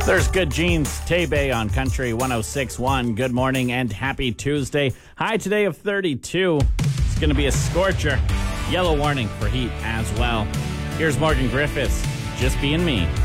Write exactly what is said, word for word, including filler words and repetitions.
There's Good Genes, Tay-Bay on Country one oh six point one. Good morning and happy Tuesday. High today of thirty-two. It's going to be a scorcher. Yellow warning for heat as well. Here's Morgan Griffiths, Just Being Me.